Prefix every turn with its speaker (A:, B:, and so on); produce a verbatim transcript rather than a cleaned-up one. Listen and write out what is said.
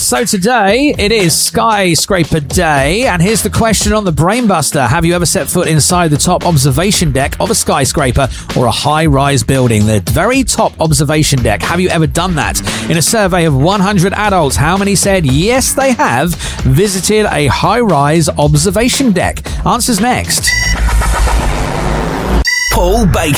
A: So today, it is Skyscraper Day, and here's the question on the Brainbuster. Have you ever set foot inside the top observation deck of a skyscraper or a high-rise building? The very top observation deck. Have you ever done that? In a survey of one hundred adults, how many said yes, they have visited a high-rise observation deck? Answers next.
B: Paul Baker.